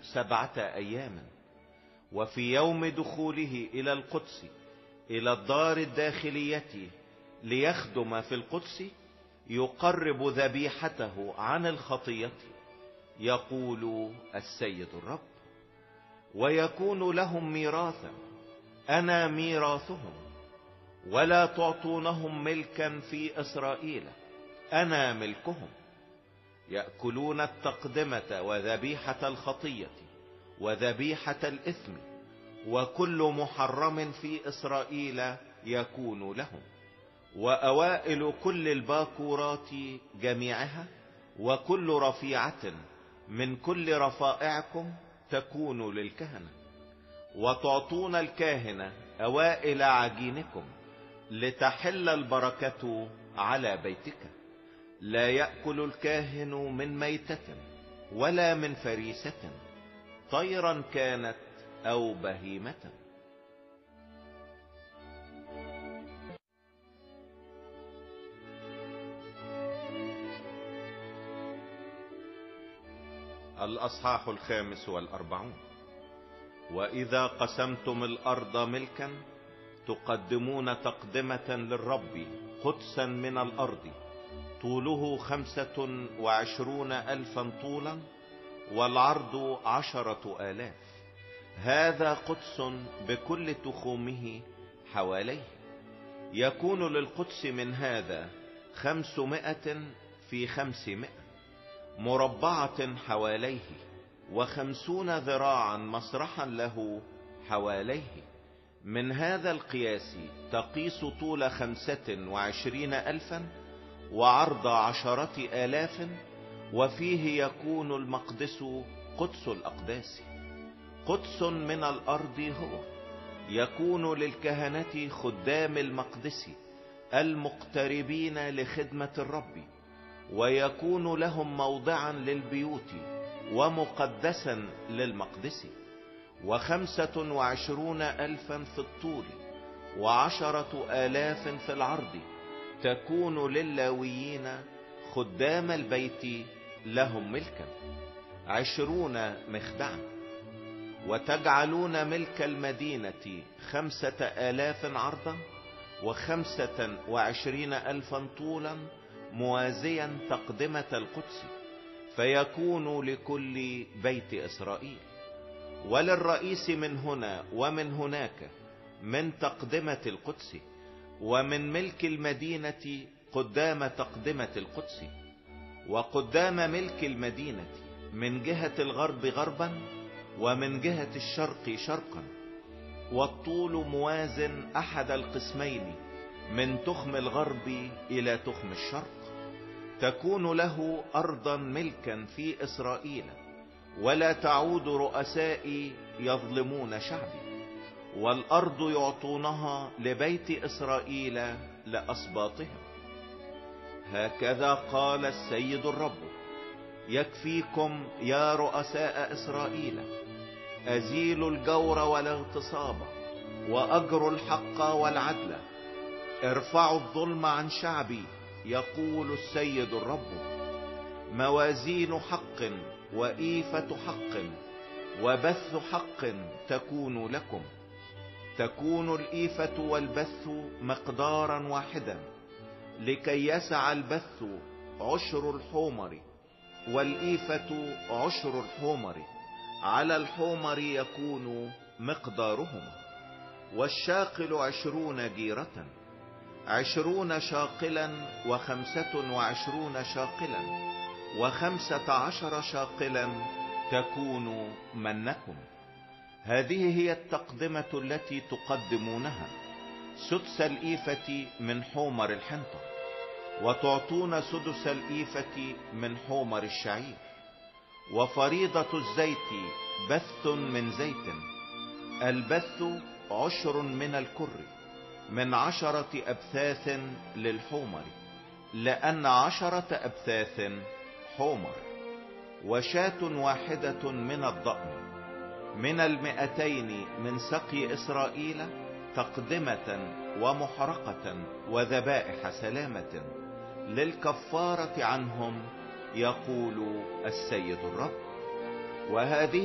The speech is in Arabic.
7 أيام. وفي يوم دخوله إلى القدس إلى الدار الداخلية ليخدم في القدس يقرب ذبيحته عن الخطية، يقول السيد الرب. ويكون لهم ميراثا، أنا ميراثهم، ولا تعطونهم ملكا في إسرائيل، أنا ملكهم. يأكلون التقدمة وذبيحة الخطية وذبيحة الإثم، وكل محرم في إسرائيل يكون لهم. وأوائل كل الباكورات جميعها وكل رفيعة من كل رفائعكم تكون للكهنة. وتعطون الكاهنة أوائل عجينكم لتحل البركة على بيتك. لا يأكل الكاهن من ميتة ولا من فريسة، طيرا كانت أو بهيمة. الأصحاح 45. وإذا قسمتم الأرض ملكا تقدمون تقدمة للرب قدسا من الأرض، طوله 25,000 طولا، والعرض 10,000. هذا قدس بكل تخومه حواليه. يكون للقدس من هذا 500 في 500 مربعة حواليه، 50 ذراعا مسرحا له حواليه. من هذا القياس تقيس طول 25,000 وعرض 10,000، وفيه يكون المقدس قدس الأقداس. قدس من الأرض هو، يكون للكهنة خدام المقدس المقتربين لخدمة الرب، ويكون لهم موضعا للبيوت ومقدسا للمقدس. 25,000 في الطول و10,000 في العرض تكون للاويين خدام البيت لهم ملكا، 20 مخدعا. وتجعلون ملك المدينة 5,000 عرضا و25,000 طولا، موازيا تقدمة القدس، فيكون لكل بيت إسرائيل. وللرئيس من هنا ومن هناك من تقدمة القدس، ومن ملك المدينة قدام تقدمة القدس، وقدام ملك المدينة من جهة الغرب غربا ومن جهة الشرق شرقا. والطول موازن أحد القسمين من تخم الغرب إلى تخم الشرق. تكون له أرضا ملكا في إسرائيل، ولا تعود رؤسائي يظلمون شعبي، والأرض يعطونها لبيت إسرائيل لأسباطهم. هكذا قال السيد الرب: يكفيكم يا رؤساء إسرائيل، أزيل الجور والاغتصاب وأجر الحق والعدل، ارفعوا الظلم عن شعبي، يقول السيد الرب. موازين حق وإيفة حق وبث حق تكون لكم. تكون الإيفة والبث مقدارا واحدا، لكي يسع البث 10 الحمر والإيفة 10 الحمر، على الحمر يكون مقدارهما. والشاقل 20 جيرة، 20 شاقلا و25 شاقلا و15 شاقلا تكون منكم. هذه هي التقدمة التي تقدمونها: سدس الإيفة من حمر الحنطة، وتعطون سدس الإيفة من حمر الشعير. وفريضة الزيت بث من زيت، البث 10 من الكر، من 10 أبثاث للحمر، لأن 10 أبثاث حمر. وشاة واحدة من الضأن، من 200 من سقي إسرائيل، تقدمة ومحرقة وذبائح سلامة للكفارة عنهم، يقول السيد الرب. وهذه